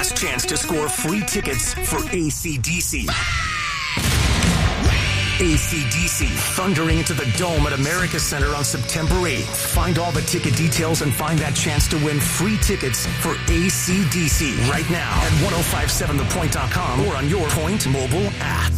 first chance to score free tickets for AC/DC. AC/DC thundering into the Dome at America Center on September 8th. Find all the ticket details and find that chance to win free tickets for AC/DC right now at 1057thepoint.com or on your Point mobile app.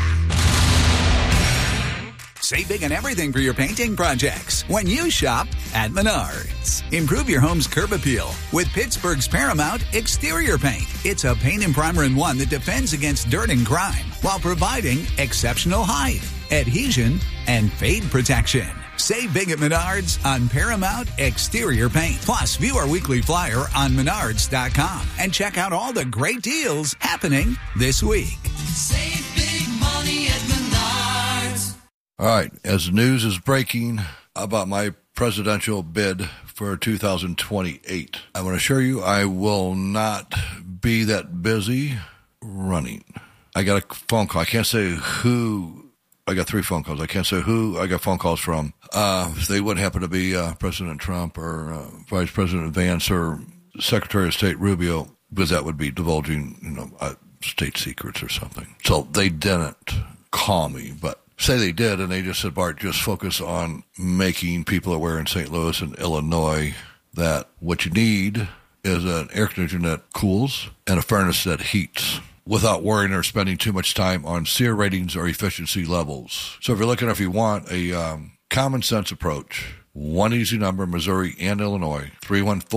Save big on everything for your painting projects when you shop at Menards. Improve your home's curb appeal with Pittsburgh's Paramount Exterior Paint. It's a paint and primer in one that defends against dirt and grime while providing exceptional height, adhesion, and fade protection. Save big at Menards on Paramount Exterior Paint. Plus, view our weekly flyer on Menards.com and check out all the great deals happening this week. Save big money at Menards. All right, as the news is breaking about my presidential bid for 2028, I want to assure you I will not be that busy running. I got a phone call. I can't say who. I got 3 phone calls. I can't say who I got phone calls from. They wouldn't happen to be President Trump or Vice President Vance or Secretary of State Rubio, because that would be divulging, state secrets or something. So they didn't call me, but say they did, and they just said, Bart, just focus on making people aware in St. Louis and Illinois that what you need is an air conditioner that cools and a furnace that heats without worrying or spending too much time on SEER ratings or efficiency levels. So if you want a common sense approach, one easy number, Missouri and Illinois, 314